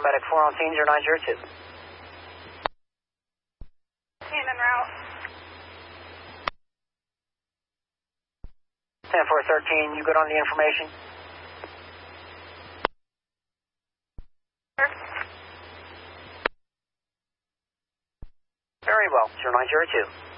Paramedic 4 on scene, 0902. En route. 10-4-13, you good on the information? Sir? Very well, 0902.